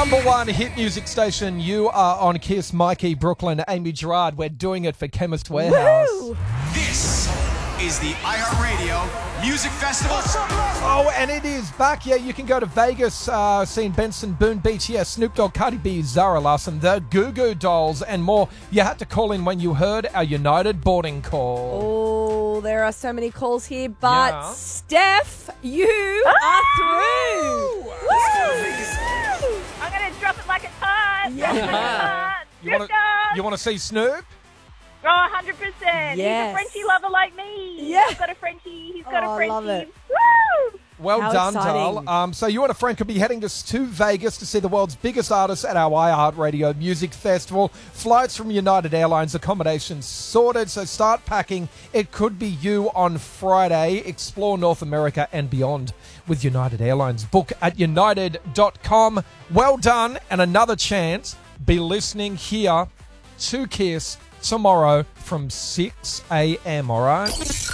number one hit music station. You are on Kiss, Mikey, Brooklyn, Amy Gerard. We're doing it for Chemist Warehouse. Woo! This is the iHeartRadio Music Festival. Oh, and it is back. Yeah, you can go to Vegas, seeing Benson, Boone Beach. Yeah, Snoop Dogg, Cardi B, Zara Larsson, the Goo Goo Dolls, and more. You had to call in when you heard our United boarding call. Oh, there are so many calls here, but Yeah. Steph, you are through. I'm going to drop it like it's hot. Yeah. You want to see Snoop? Oh, 100%. He's Yes. a Frenchie lover like me. Yeah. I've got a Frenchie. He's got Oh, a I Frenchie. love it. Woo! Well How done, exciting. Dal. So you and a friend could be heading to Vegas to see the world's biggest artists at our iHeartRadio Music Festival. Flights from United Airlines, accommodations sorted, so start packing. It could be you on Friday. Explore North America and beyond with United Airlines. Book at united.com. Well done, and another chance. Be listening here to Kiss tomorrow from 6 a.m., all right?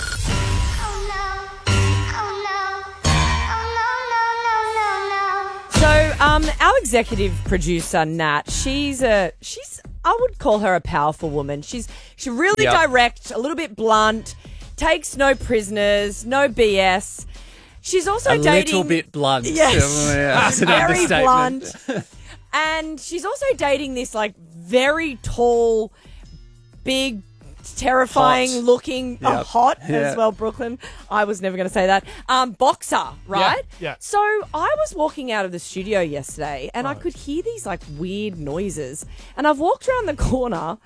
So, our executive producer Nat, she's I would call her a powerful woman. She's really direct, a little bit blunt, takes no prisoners, no BS. She's also A dating little bit blunt. Yes. That's an very understatement. blunt. And she's also dating this like very tall, big, terrifying Hot. looking, Yep. hot Yeah. as well, Brooklyn. I was never going to say that. Boxer, right? Yeah. So I was walking out of the studio yesterday and I could hear these like weird noises. And I've walked around the corner,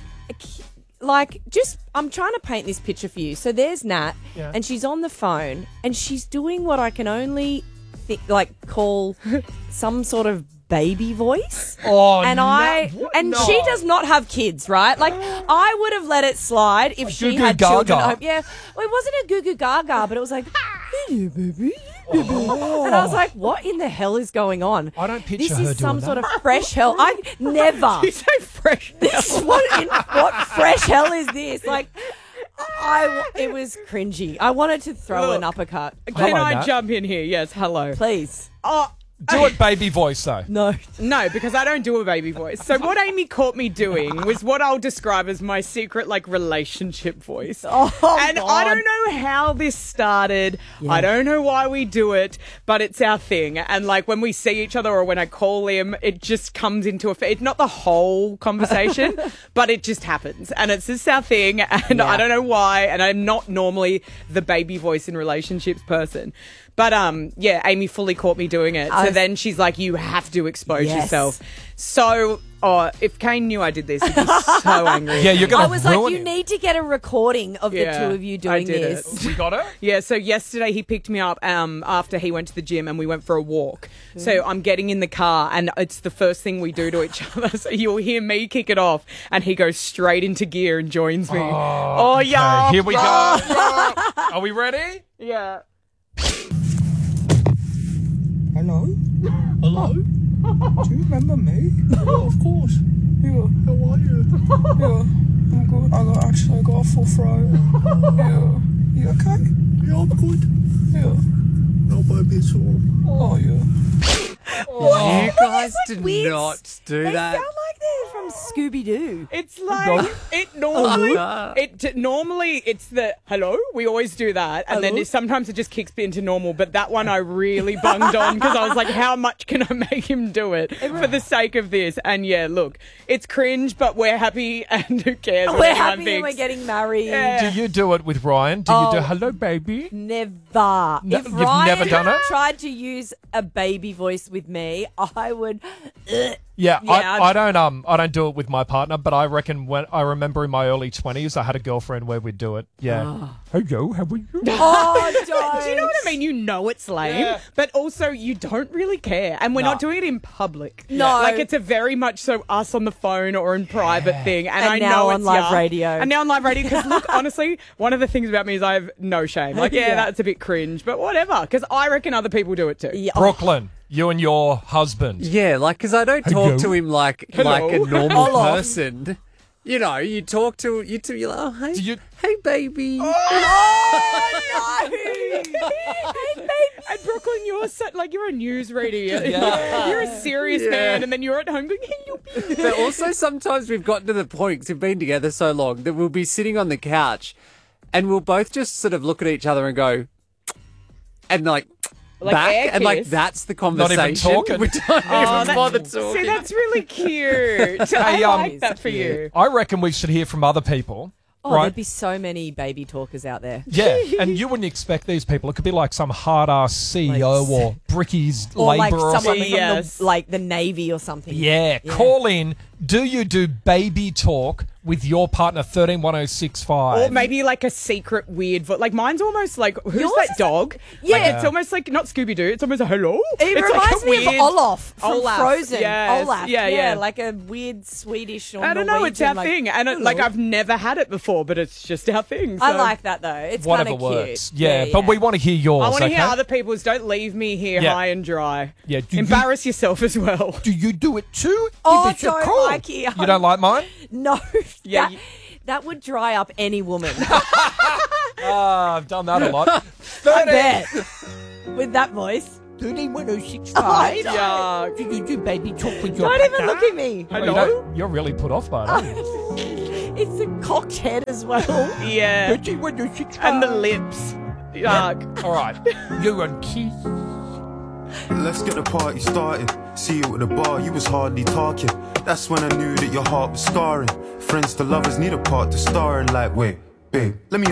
I'm trying to paint this picture for you. So there's Nat and she's on the phone and she's doing what I can only call some sort of baby voice. Oh, And she does not have kids, right? Like, I would have let it slide if she Goo Goo had Gaga. children at home. Yeah, well, it wasn't a Goo Goo Gaga, but it was like, hello, baby. And I was like, what in the hell is going on? I don't picture This her is some doing sort of fresh hell. I never. You say fresh. This what fresh hell is this? Like, it was cringy. I wanted to throw an uppercut. Can Hello, I Nat. jump in here? Yes, hello. Please. Oh, Do it baby voice, though. No. no, because I don't do a baby voice. So what Amy caught me doing was what I'll describe as my secret, relationship voice. Oh, And I don't know how this started. Yeah. I don't know why we do it, but it's our thing. And when we see each other or when I call him, it just comes into it's not the whole conversation, but it just happens. And it's just our thing. And I don't know why. And I'm not normally the baby voice in relationships person. But, Amy fully caught me doing it. So then she's like, you have to expose yourself. So, if Kane knew I did this, he'd be so angry. Yeah, you're going I to was ruin like, you it. need to get a recording of the two of you doing I did this. We got it? Yeah, so yesterday he picked me up after he went to the gym and we went for a walk. So I'm getting in the car and it's the first thing we do to each other. So you'll hear me kick it off and he goes straight into gear and joins me. Oh, yeah. Okay, here we go. Are we ready? Yeah. Hello? Hello? Do you remember me? Yeah, of course. Yeah. How are you? Yeah, I'm good. I got a full throat. Yeah. You okay? Yeah, I'm good. Yeah. No baby at all. Oh, yeah. You guys did weird- not do They that. sound like they're from Scooby-Doo. It's like normally it's the hello. We always do that, and then sometimes it just kicks into normal. But that one I really bunged on because I was like, how much can I make him do it for the sake of this? And yeah, look, it's cringe, but we're happy, and who cares? what We're anyone happy and thinks. we're getting married. Yeah. Do you do it with Ryan? Do you do hello, baby? Never. No, If you've Ryan never done it? tried to use a baby voice with me, I would. Yeah, Yeah, I don't do it with my partner, but I reckon I remember in my early 20s, I had a girlfriend where we'd do it. Yeah. Hello, how are you? Oh, don't. Do you know what I mean? You know it's lame, but also you don't really care. And we're not doing it in public. No. Like it's a very much so us on the phone or in private thing. And I now know on it's live yuck. radio. And now on live radio. Because look, honestly, one of the things about me is I have no shame. Like, Yeah. that's a bit cringe, but whatever. Because I reckon other people do it too. Yeah. Brooklyn, you and your husband. Yeah, because I don't Hello? talk to him like a normal person. You know, you talk to you're like, oh, hey, Do you- hey, baby. Oh, no. Hey, baby. And Brooklyn, you're a newsreader. You're a serious man, and then you're at home going, hey, But also sometimes we've gotten to the point, because we've been together so long, that we'll be sitting on the couch and we'll both just sort of look at each other and go, and back, and that's the conversation. Not even talking. We don't even bother talking. See, that's really cute. I like that for you. I reckon we should hear from other people. Oh, right? there'd be so many baby talkers out there. Yeah, and you wouldn't expect these people. It could be like some hard-ass CEO or Bricky's Or like labourer or someone something. from the Navy or something. Yeah, call in. Do you do baby talk with your partner? 131065. Or maybe like a secret weird voice. Like mine's almost like, who's Yours that is dog? Yeah. Like, it's almost like, not Scooby-Doo, it's almost a hello. It it's reminds like me of Olaf from Olaf. Frozen. Yes. Olaf. Yeah. Like a weird Swedish or I don't know, it's our Norwegian, thing. And I've never had it before, but it's just our thing. So. I like that though. It's kind Whatever of cute. works. Yeah, but we want to hear yours. I want to okay? hear other people's. Don't leave me here high and dry. Yeah, Embarrass yourself as well. Do you do it too? Oh, Give us a don't, call. Mikey. You don't like mine? No. Yeah, that would dry up any woman. I've done that a lot. I bet. With that voice. 131065. Yuck. Do you do baby talk with your Don't even partner? look at me. Hello? You're really put off by it, aren't you? It's a cocked head as well. Yeah. 131065. And the lips. Yuck. All right. You're on Keith. Let's get the party started. See you at the bar, you was hardly talking. That's when I knew that your heart was scarring. Friends to lovers need a part to star in. Like, wait, babe, let me